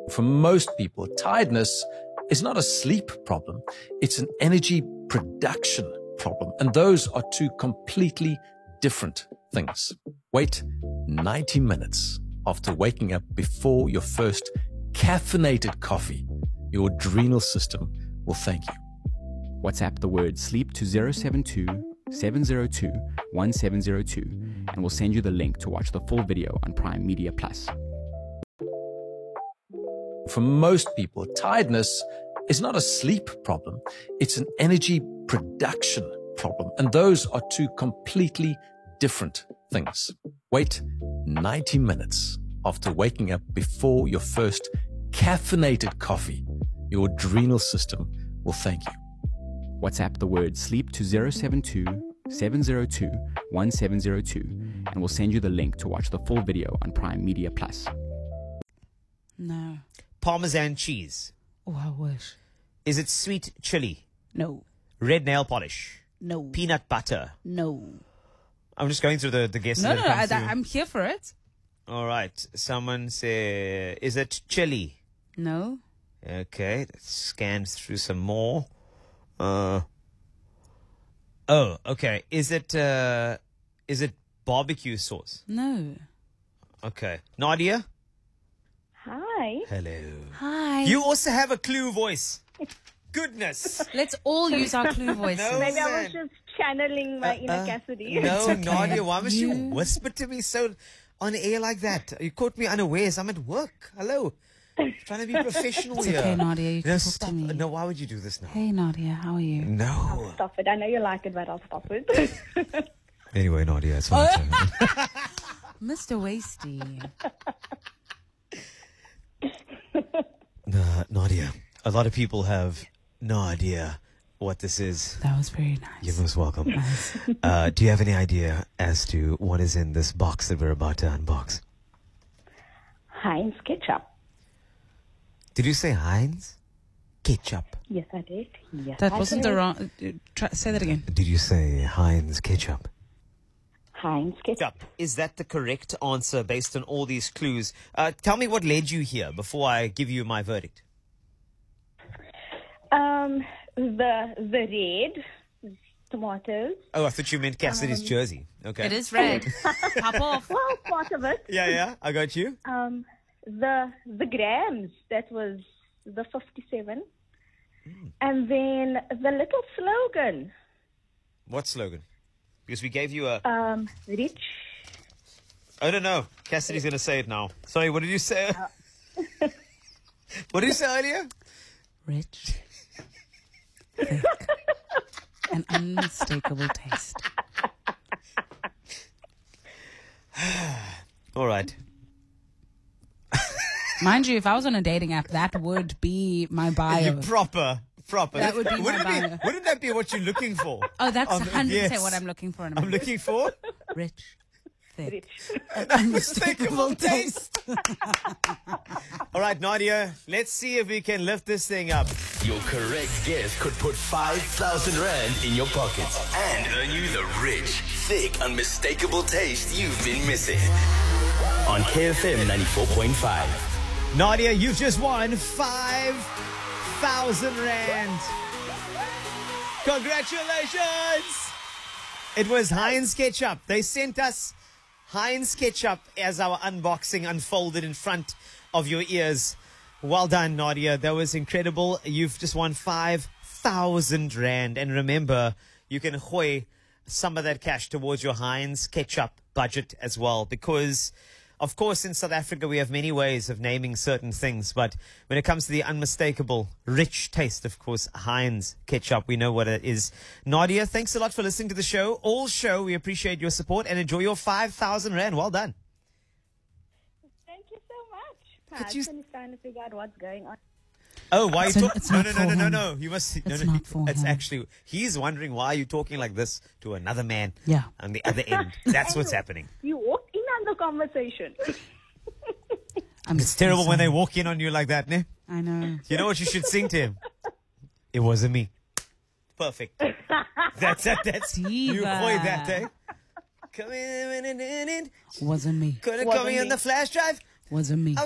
For most people, tiredness is not a sleep problem. It's an energy production problem. And those are two completely different things. Wait 90 minutes after waking up before your first caffeinated coffee. Your adrenal system will thank you. WhatsApp the word sleep to 072 702 1702 and we'll send you the link to watch the full video on Prime Media Plus. For most people, tiredness is not a sleep problem. It's an energy production problem. And those are two completely different things. Wait 90 minutes after waking up before your first caffeinated coffee. Your adrenal system will thank you. WhatsApp the word sleep to 072 702 1702 and we'll send you the link to watch the full video on Prime Media Plus. No. Parmesan cheese. Oh, I wish. Is it sweet chili? No. Red nail polish? No. Peanut butter? No. I'm just going through the guesses. No, that come through. I'm here for it. All right. Someone say, is it chili? No. Okay. Let's scan through some more. Oh, okay. Is it barbecue sauce? No. Okay. Nadia? Hi. Hello. Hi. You also have a clue voice. Goodness. Let's all use our clue voices. No. Maybe I man. was just channeling my inner Cassidy. No, okay. Nadia, why must you You- whisper to me so on air like that? You caught me unawares. I'm at work. Hello. Trying to be professional It's here. okay, Nadia. You can No, talk stop. to me. No, why would you do this now? Hey, Nadia. How are you? No. Stop it. I know you like it, but I'll stop it. Anyway, Nadia, it's fine. Mr. Wasty. Nadia, a lot of people have no idea what this is. That was very nice. You're most welcome. Do you have any idea as to what is in this box that we're about to unbox? Heinz ketchup. Did you say Heinz? Ketchup. Yes, I did. Yes, That I wasn't did. the wrong... say that again. Did you say Heinz ketchup? Heinz ketchup. Is that the correct answer based on all these clues? Tell me what led you here before I give you my verdict. The red tomatoes. Oh, I thought you meant Cassidy's jersey. Okay. It is red. Pop off. Well, part of it. Yeah, I got you. The grams. That was the 57. And then the little slogan. What slogan? Because we gave you a... Rich. I don't know. Cassidy's going to say it now. Sorry, what did you say? What did you say earlier? Rich. Thick. An unmistakable taste. All right. Mind you, if I was on a dating app, that would be my bio. You proper. That would be my bio. Wouldn't that be what you're looking for? Oh, that's 100% yes. what I'm looking for in a I'm man. looking for Rich, thick, Rich. an unmistakable taste. All right, Nadia, let's see if we can lift this thing up. Your correct guess could put 5,000 Rand in your pockets and earn you the rich, thick, unmistakable taste you've been missing. On KFM 94.5. Nadia, you've just won 5,000 Rand. Congratulations! It was Heinz Ketchup. They sent us Heinz Ketchup as our unboxing unfolded in front of your ears. Well done, Nadia. That was incredible. You've just won 5,000 Rand. And remember, you can hoy some of that cash towards your Heinz Ketchup budget as well. Because, of course, in South Africa, we have many ways of naming certain things. But when it comes to the unmistakable, rich taste, of course, Heinz Ketchup, we know what it is. Nadia, thanks a lot for listening to the show. All show, we appreciate your support and enjoy your 5,000 Rand. Well done. Thank you so much. Could you- I'm trying to figure out what's going on. Oh, why are you It's talking? not for him. No. You must. It's not for It's him. actually. He's wondering why you're talking like this to another man. Yeah. On the other end. That's what's happening. You walked in on the conversation. It's terrible when they walk in on you like that, ne? I know. You know what you should sing to him? It wasn't me. Perfect. That's it. That's you Diva. boy that day. Come in. Wasn't me. Couldn't come Wasn't in on me. the flash drive. Wasn't me.